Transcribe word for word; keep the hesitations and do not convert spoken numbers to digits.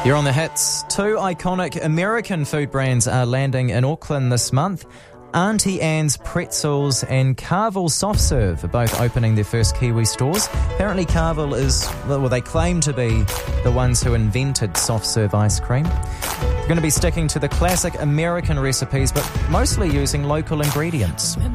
You're on the hits. Two iconic American food brands are landing in Auckland this month. Auntie Anne's Pretzels and Carvel Soft Serve are both opening their first Kiwi stores. Apparently Carvel is, well, they claim to be the ones who invented soft serve ice cream. They're going to be sticking to the classic American recipes, but mostly using local ingredients.